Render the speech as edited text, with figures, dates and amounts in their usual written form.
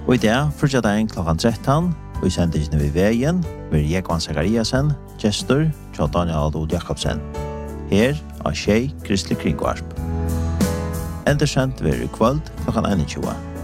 Og i dag, frutjadagen klokkan 13, og i sendingen ved veien, vil Jekvann Zakariasen, gestor, Kjell Daniel Adod Jakobsen. Her av Skei Kristelig Kringvarp. Endersendt vil i kvöld klokkan 21.